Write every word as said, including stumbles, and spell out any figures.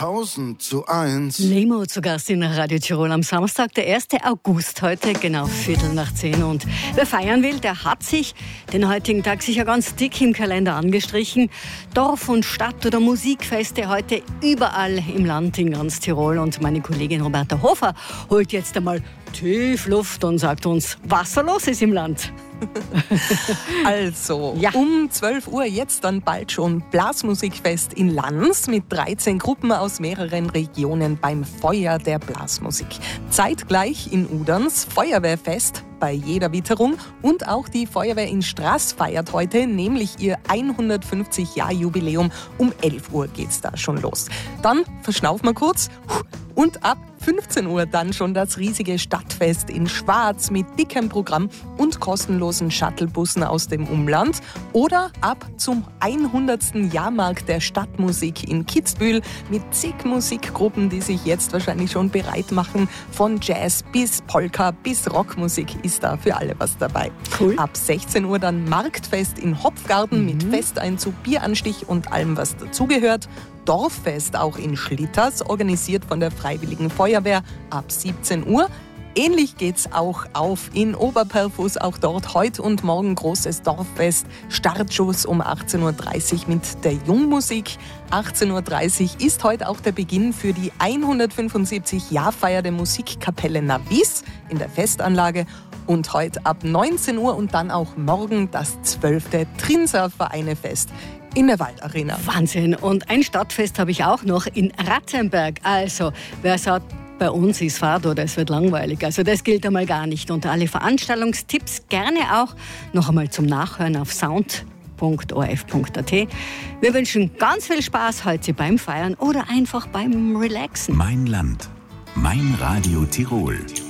tausend zu eins. Lemo zu Gast in Radio Tirol am Samstag, der ersten August, heute genau Viertel nach zehn. Und wer feiern will, der hat sich den heutigen Tag sicher ganz dick im Kalender angestrichen. Dorf- und Stadt- oder Musikfeste heute überall im Land in ganz Tirol. Und meine Kollegin Roberta Hofer holt jetzt einmal tief Luft und sagt uns, was so los ist im Land. Also, ja. um zwölf Uhr jetzt dann bald schon Blasmusikfest in Lanz mit dreizehn Gruppen aus mehreren Regionen beim Feuer der Blasmusik. Zeitgleich in Uderns Feuerwehrfest bei jeder Witterung und auch die Feuerwehr in Straß feiert heute, nämlich ihr hundertfünfzig Jahr Jubiläum. Um elf Uhr geht's da schon los. Dann verschnaufen wir kurz und ab fünfzehn Uhr dann schon das riesige Stadtfest in Schwarz mit dickem Programm und kostenlosen Shuttlebussen aus dem Umland. Oder ab zum hundertsten Jahrmarkt der Stadtmusik in Kitzbühel mit zig Musikgruppen, die sich jetzt wahrscheinlich schon bereit machen. Von Jazz bis Polka bis Rockmusik ist da für alle was dabei. Cool. Ab sechzehn Uhr dann Marktfest in Hopfgarten mhm. mit Festeinzug, Bieranstich und allem, was dazugehört. Dorffest auch in Schlitters, organisiert von der Freiwilligen Feuerwehr ab siebzehn Uhr. Ähnlich geht's auch auf in Oberperfus, auch dort heute und morgen großes Dorffest. Startschuss um achtzehn Uhr dreißig mit der Jungmusik. achtzehn Uhr dreißig ist heute auch der Beginn für die hundertfünfundsiebzig Jahrfeier der Musikkapelle Navis in der Festanlage. Und heute ab neunzehn Uhr und dann auch morgen das zwölfte Trinser Vereinefest in der Waldarena. Wahnsinn. Und ein Stadtfest habe ich auch noch in Ratzenberg. Also, wer sagt, bei uns ist Fahrt oder es wird langweilig. Also das gilt einmal gar nicht. Und alle Veranstaltungstipps gerne auch noch einmal zum Nachhören auf sound punkt o r f punkt a t. Wir wünschen ganz viel Spaß heute beim Feiern oder einfach beim Relaxen. Mein Land, mein Radio Tirol.